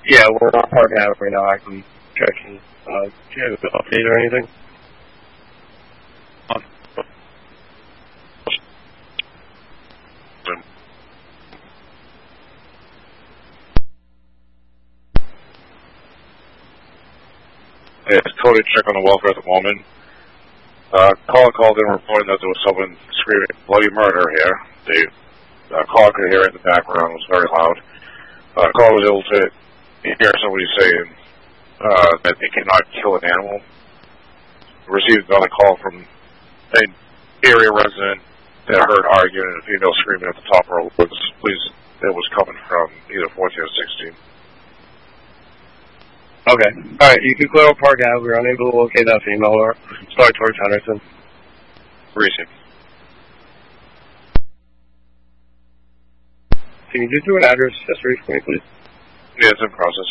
Yeah, we're on Park Ave right now, actually checking. Do you have an update or anything? Yeah, it's totally check on the welfare at the moment. Caller called in reporting that there was someone screaming bloody murder here. The caller could hear it in the background. It was very loud. Caller was able to hear somebody saying that they cannot kill an animal. Received another call from an area resident that heard arguing and a female screaming at the top of her woods. Please, it was coming from either 14 or 16. Okay. Alright, you can clear up Park Ave. We're unable to locate that female or start towards Henderson. Recent. Can you just do an address history for me, please? Yeah, it's in process.